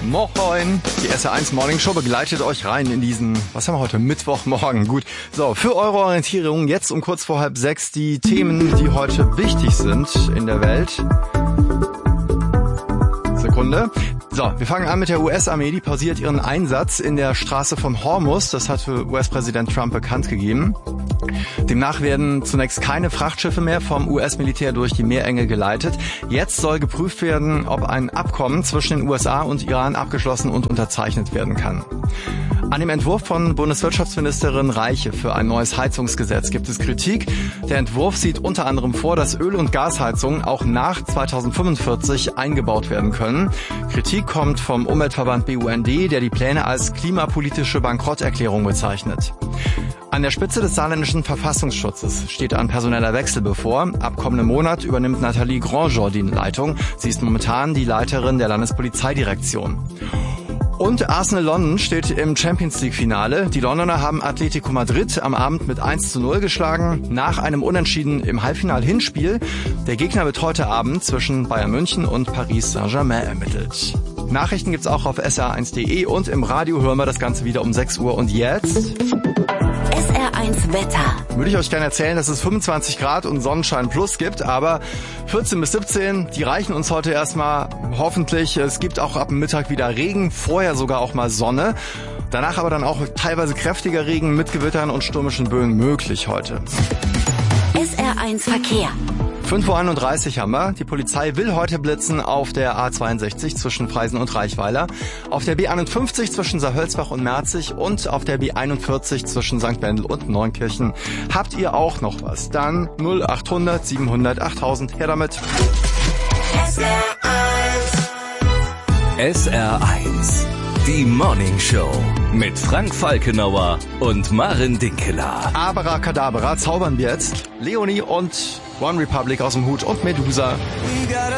Moin! Die SR1 Morning Show begleitet euch rein in diesen, was haben wir heute, Mittwochmorgen. Gut, so, für eure Orientierung jetzt um kurz vor 5:30 die Themen, die heute wichtig sind in der Welt. Sekunde. So, wir fangen an mit der US-Armee, die pausiert ihren Einsatz in der Straße von Hormuz. Das hat US-Präsident Trump bekannt gegeben. Demnach werden zunächst keine Frachtschiffe mehr vom US-Militär durch die Meerenge geleitet. Jetzt soll geprüft werden, ob ein Abkommen zwischen den USA und Iran abgeschlossen und unterzeichnet werden kann. An dem Entwurf von Bundeswirtschaftsministerin Reiche für ein neues Heizungsgesetz gibt es Kritik. Der Entwurf sieht unter anderem vor, dass Öl- und Gasheizungen auch nach 2045 eingebaut werden können. Kritik kommt vom Umweltverband BUND, der die Pläne als klimapolitische Bankrotterklärung bezeichnet. An der Spitze des saarländischen Verfassungsschutzes steht ein personeller Wechsel bevor. Ab kommenden Monat übernimmt Nathalie Grandjean die Leitung. Sie ist momentan die Leiterin der Landespolizeidirektion. Und Arsenal London steht im Champions-League-Finale. Die Londoner haben Atletico Madrid am Abend mit 1:0 geschlagen, nach einem Unentschieden im Halbfinal-Hinspiel. Der Gegner wird heute Abend zwischen Bayern München und Paris Saint-Germain ermittelt. Nachrichten gibt's auch auf sr1.de und im Radio hören wir das Ganze wieder um 6 Uhr. Und jetzt SR1 Wetter. Würde ich euch gerne erzählen, dass es 25 Grad und Sonnenschein plus gibt, aber 14 bis 17, die reichen uns heute erstmal hoffentlich. Es gibt auch ab dem Mittag wieder Regen, vorher sogar auch mal Sonne. Danach aber dann auch teilweise kräftiger Regen mit Gewittern und stürmischen Böen möglich heute. SR1 Verkehr. 5:31 Uhr haben wir. Die Polizei will heute blitzen auf der A62 zwischen Freisen und Reichweiler, auf der B51 zwischen Saarhölzbach und Merzig und auf der B41 zwischen St. Wendel und Neunkirchen. Habt ihr auch noch was? Dann 0800 700 8000. Her damit. SR1, die Morning Show mit Frank Falkenauer und Maren Dinkeler. Abracadabra zaubern wir jetzt Leonie und One Republic aus dem Hut und Medusa.